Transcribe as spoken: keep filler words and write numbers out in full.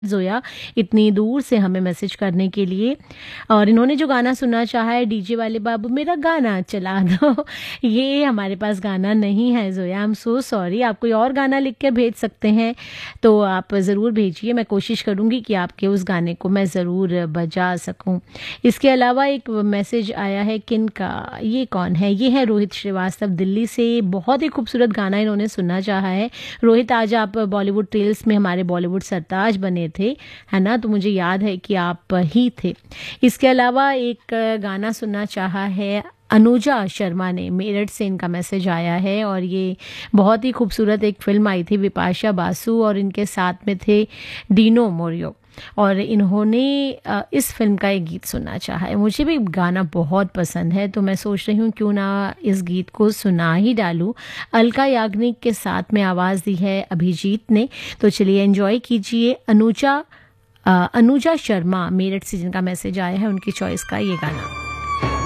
ज़ोया इतनी दूर से हमें मैसेज करने के लिए। और इन्होंने जो गाना सुनना चाहा है, डीजे वाले बाबू मेरा गाना चला दो। ये हमारे पास गाना नहीं है Zoya, I am so sorry. आप कोई और गाना लिख के भेज सकते हैं तो आप ज़रूर भेजिए, मैं कोशिश करूँगी कि आपके उस गाने को मैं ज़रूर बजा सकूँ। इसके अलावा एक मैसेज आया है, किन का, ये कौन है? ये है रोहित श्रीवास्तव दिल्ली से। बहुत ही खूबसूरत गाना इन्होंने सुनना चाहा है। रोहित, आज आप बॉलीवुड टेल्स में हमारे बॉलीवुड सरताज बने थे, है ना? तो मुझे याद है कि आप ही थे। इसके अलावा एक गाना सुनना चाहा है अनुजा शर्मा ने, मेरठ से इनका मैसेज आया है। और ये बहुत ही खूबसूरत एक फ़िल्म आई थी, बिपाशा बासु और इनके साथ में थे डीनो मोरियो, और इन्होंने इस फ़िल्म का एक गीत सुनना चाहा है। मुझे भी गाना बहुत पसंद है, तो मैं सोच रही हूँ क्यों ना इस गीत को सुना ही डालूँ। अलका याग्निक के साथ में आवाज़ दी है अभिजीत ने। तो चलिए एंजॉय कीजिए अनुजा अ, अनुजा शर्मा मेरठ से जिनका मैसेज आया है, उनकी चॉइस का ये गाना।